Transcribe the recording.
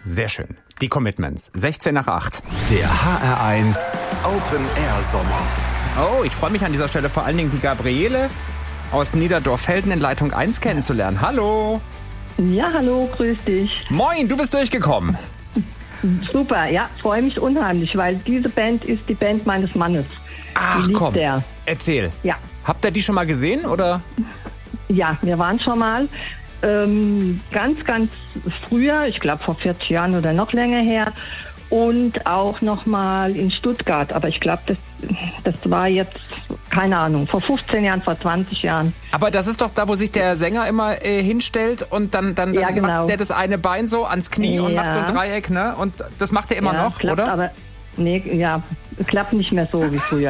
Sehr schön. Die Commitments. 16 nach 8. Der HR1 Open Air Sommer. Oh, ich freue mich an dieser Stelle vor allen Dingen die Gabriele aus Niederdorf-Felden in Leitung 1 kennenzulernen. Hallo. Ja, hallo, grüß dich. Moin, du bist durchgekommen. Super, ja, freue mich unheimlich, weil diese Band ist die Band meines Mannes. Ach Die liebt komm, er. erzähl. Ja. Habt ihr die schon mal gesehen, oder? Ja, wir waren schon mal ganz früher, ich glaube vor 40 Jahren oder noch länger her, und auch noch mal in Stuttgart. Aber ich glaube, das war jetzt, keine Ahnung, vor 15 Jahren, vor 20 Jahren. Aber das ist doch da, wo sich der Sänger immer hinstellt und dann Ja, genau. macht der das eine Bein so ans Knie und Ja. macht so ein Dreieck, ne? Und das macht er immer Ja, noch, klappt oder? Aber, nee, ja, klappt nicht mehr so wie früher.